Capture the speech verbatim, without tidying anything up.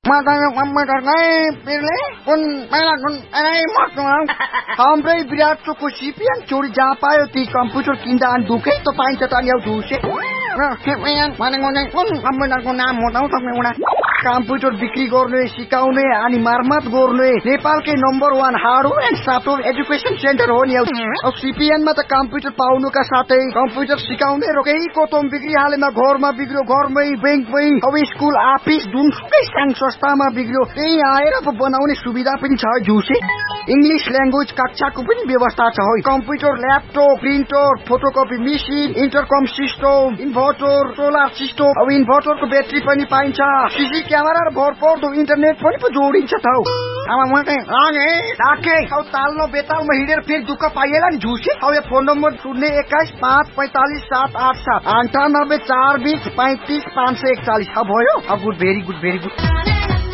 हाम्रै विराट चोकको सिपिएन चोरी जहाँ पायो ती कम्प्युटर किन्दा अनि दुखै त पाइन्छ त नि झुसे कम्प्युटरको नाम हो त एउटा कम्प्युटर बिक्री गर्ने सिकाउने अनि मर्मत गर्ने नेपालकै number one hardware and software education centre हो नि सिपिएनमा त कम्प्युटर पाउनुका साथै कम्प्युटर सिकाउने र केही कोतम बिग्रिहालेमा घरमा बिग्रियो घरमै बैंकमै अब स्कुल अफिस जुनसुकै साङ संस्थामा बिग्रियो त्यही आएर बनाउने सुविधा पनि छ झुसे इंग्लिश ल्याङ्ग्वेज कक्षाको पनि व्यवस्था छ है computer laptop printer photocopy machine इन्टरकम system inverter solar system अब इन्भर्टरको ब्याट्री पनि पाइन्छ सीसी क्यामेरा र भरपर्दो इन्टरनेट पनि पो जोडिन्छ त ताल्नो बेतालमा हिँडेर फेरि दुःख पाइएला नि झुसे अब फोन नम्बर शून्य एक्काइस पाँच पैंतालिस सात आठ सात अन्ठानब्बे चार बीस पैंतीस पाँच सय एकचालिस भयो अब good very good very good